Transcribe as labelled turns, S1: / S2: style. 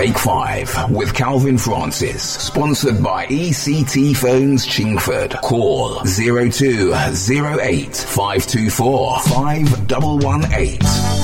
S1: Take 5 with Calvin Francis. Sponsored by ECT Phones Chingford. Call 0208 524 5118.